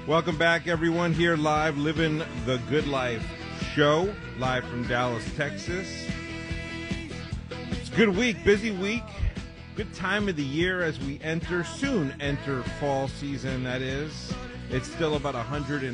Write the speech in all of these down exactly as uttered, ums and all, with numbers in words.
Welcome back, everyone, here live, Living the Good Life show, live from Dallas, Texas. It's a good week, busy week, good time of the year as we enter, soon enter fall season, that is. It's still about one hundred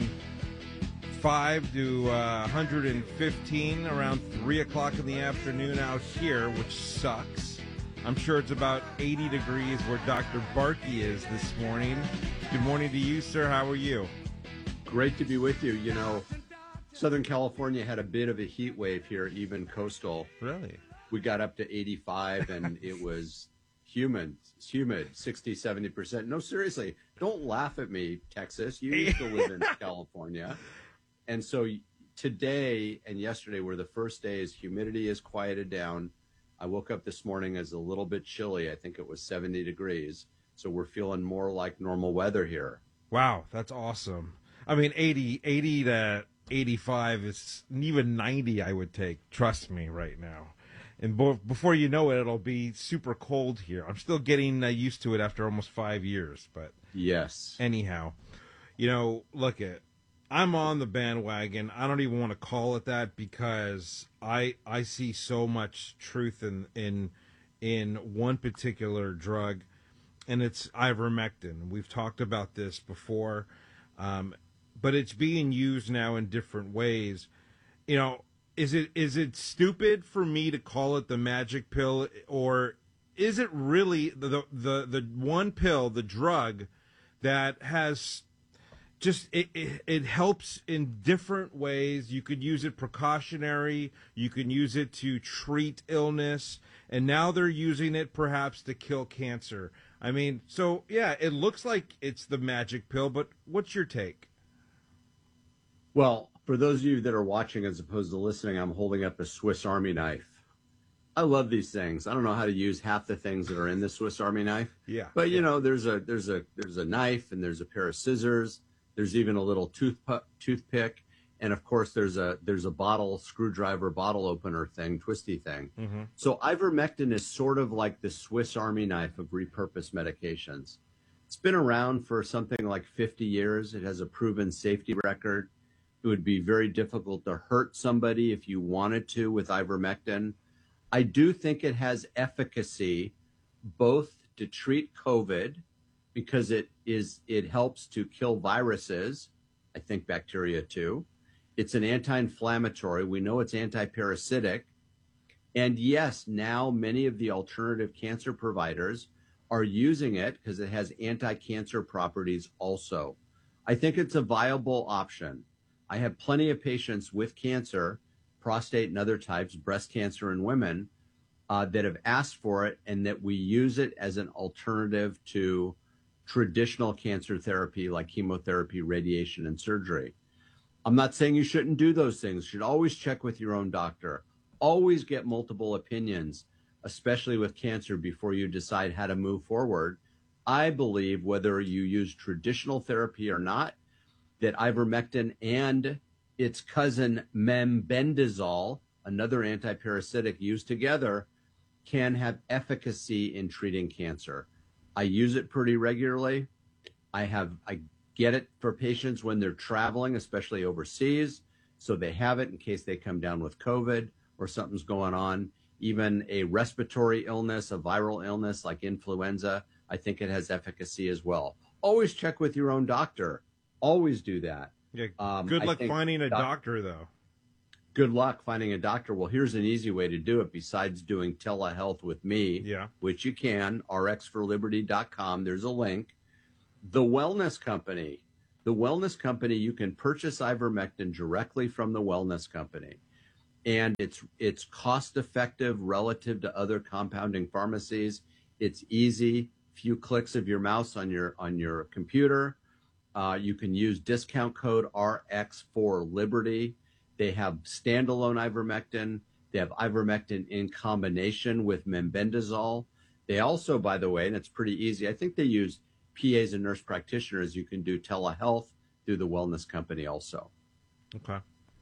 five to uh, one hundred fifteen around three o'clock in the afternoon out here, which sucks. I'm sure it's about eighty degrees where Doctor Barkey is this morning. Good morning to you, sir. How are you? Great to be with you. You know, Southern California had a bit of a heat wave here, even coastal. Really? We got up to eighty-five and it was humid, humid, sixty, seventy percent. No, seriously, don't laugh at me, Texas. You used to live in California. And so today and yesterday were the first days humidity has quieted down. I woke up this morning as a little bit chilly. I think it was seventy degrees. So we're feeling more like normal weather here. Wow, that's awesome. I mean, eighty, eighty to eighty-five is even ninety I would take. Trust me right now. And bo- before you know it, it'll be super cold here. I'm still getting uh, used to it after almost five years. But yes. Anyhow, you know, look at, I'm on the bandwagon. I don't even want to call it that because I I see so much truth in in in one particular drug, and it's ivermectin. We've talked about this before, um, but it's being used now in different ways. You know, is it is it stupid for me to call it the magic pill, or is it really the the the one pill, the drug that has just it, it it helps in different ways? You could use it precautionary, you can use it to treat illness, and now they're using it perhaps to kill cancer. I mean, so yeah, it looks like it's the magic pill, but what's your take? Well, for those of you that are watching as opposed to listening, I'm holding up a Swiss Army knife. I love these things. I don't know how to use half the things that are in the Swiss Army knife. Yeah. But you yeah. know, there's a there's a there's a knife and there's a pair of scissors. There's even a little tooth toothpick, and of course there's a there's a bottle screwdriver bottle opener thing, twisty thing. Mm-hmm. So ivermectin is sort of like the Swiss Army knife of repurposed medications. It's been around for something like fifty years. It has a proven safety record. It would be very difficult to hurt somebody if you wanted to with ivermectin. I do think it has efficacy both to treat COVID, because it is it helps to kill viruses, I think bacteria too. It's an anti-inflammatory. We know it's anti-parasitic. And yes, now many of the alternative cancer providers are using it because it has anti-cancer properties also. I think it's a viable option. I have plenty of patients with cancer, prostate and other types, breast cancer in women, uh, that have asked for it, and that we use it as an alternative to traditional cancer therapy like chemotherapy, radiation, and surgery. I'm not saying you shouldn't do those things. You should always check with your own doctor. Always get multiple opinions, especially with cancer, before you decide how to move forward. I believe whether you use traditional therapy or not, that ivermectin and its cousin mebendazole, another antiparasitic, used together can have efficacy in treating cancer. I use it pretty regularly. I have I get it for patients when they're traveling, especially overseas, so they have it in case they come down with COVID or something's going on. Even a respiratory illness, a viral illness like influenza, I think it has efficacy as well. Always check with your own doctor. Always do that. Yeah, Um, good I luck think finding a doc- doctor, though. Good luck finding a doctor. Well, here's an easy way to do it besides doing telehealth with me, Yeah. which you can, r x for liberty dot com. There's a link. The Wellness Company. The Wellness Company, you can purchase ivermectin directly from the Wellness Company. And it's it's cost effective relative to other compounding pharmacies. It's easy, few clicks of your mouse on your on your computer. Uh, you can use discount code R X for Liberty. They have standalone ivermectin. They have ivermectin in combination with mebendazole. They also, by the way, and it's pretty easy, I think they use P As and nurse practitioners. You can do telehealth through the Wellness Company also. Okay.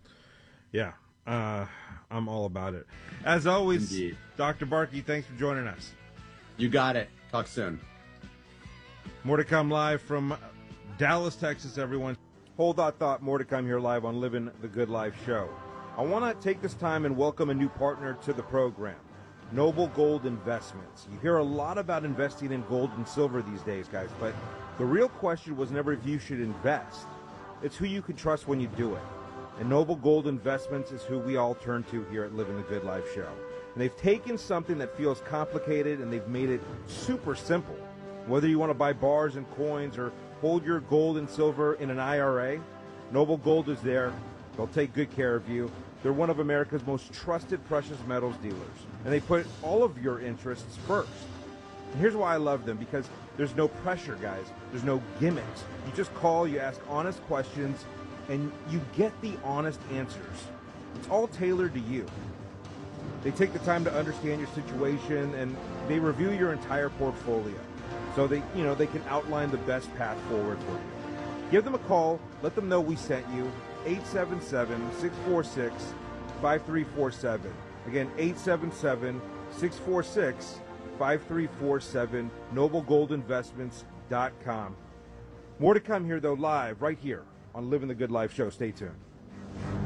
Yeah, uh, I'm all about it. As always, Indeed. Doctor Barkey, thanks for joining us. You got it. Talk soon. More to come live from Dallas, Texas, everyone. Hold that thought. More to come here live on Living the Good Life show. I want to take this time and welcome a new partner to the program, Noble Gold Investments. You hear a lot about investing in gold and silver these days, guys, but the real question was never if you should invest. It's who you can trust when you do it. And Noble Gold Investments is who we all turn to here at Living the Good Life show. And they've taken something that feels complicated and they've made it super simple. Whether you want to buy bars and coins or hold your gold and silver in an I R A, Noble Gold is there. They'll take good care of you. They're one of America's most trusted precious metals dealers. And they put all of your interests first. And here's why I love them, because there's no pressure, guys. There's no gimmicks. You just call, you ask honest questions, and you get the honest answers. It's all tailored to you. They take the time to understand your situation, and they review your entire portfolio. So they, you know, they can outline the best path forward for you. Give them a call. Let them know we sent you. eight seven seven, six four six, five three four seven. Again, eight seven seven, six four six, five three four seven, noble gold investments dot com. More to come here, though, live right here on Living the Good Life show. Stay tuned.